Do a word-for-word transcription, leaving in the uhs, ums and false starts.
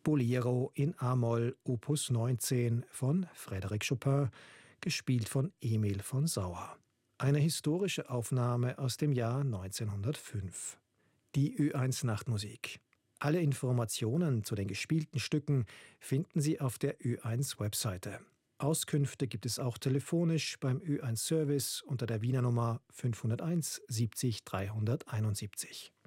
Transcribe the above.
Bolero in a-Moll Opus neunzehn von Frédéric Chopin, gespielt von Emil von Sauer. Eine historische Aufnahme aus dem Jahr neunzehnhundertfünf. Die Ö eins Nachtmusik. Alle Informationen zu den gespielten Stücken finden Sie auf der Ö eins Webseite. Auskünfte gibt es auch telefonisch beim Ö eins Service unter der Wiener Nummer fünfhunderteins siebzig dreihunderteinundsiebzig.